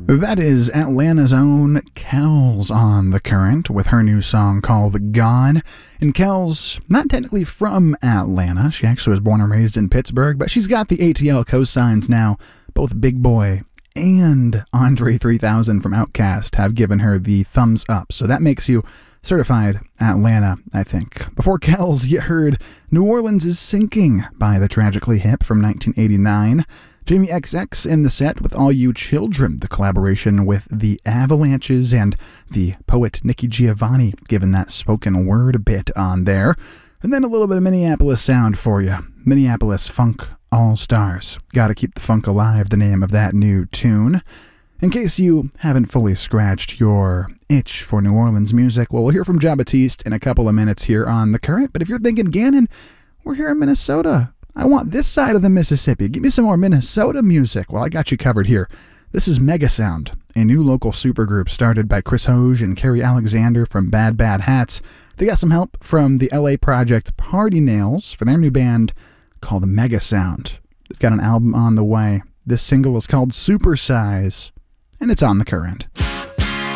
That is Atlanta's own Kells on The Current with her new song called Gone. And Kells, not technically from Atlanta, she actually was born and raised in Pittsburgh, but she's got the ATL cosigns now. Both Big Boi and Andre 3000 from Outkast have given her the thumbs up, so that makes you certified Atlanta, I think. Before Kells, you heard New Orleans is Sinking by the Tragically Hip from 1989. Jamie XX in the set with All You Children, the collaboration with the Avalanches and the poet Nikki Giovanni, given that spoken word bit on there. And then a little bit of Minneapolis sound for you. Minneapolis Funk All-Stars. Gotta Keep the Funk Alive, the name of that new tune. In case you haven't fully scratched your itch for New Orleans music, well, we'll hear from Jon Batiste in a couple of minutes here on The Current. But if you're thinking, Gannon, we're here in Minnesota. I want this side of the Mississippi. Give me some more Minnesota music. Well, I got you covered here. This is Megasound, a new local supergroup started by Chris Hoge and Carrie Alexander from Bad Bad Hats. They got some help from the LA project Party Nails for their new band called Megasound. They've got an album on the way. This single is called Super Size, and it's on The Current.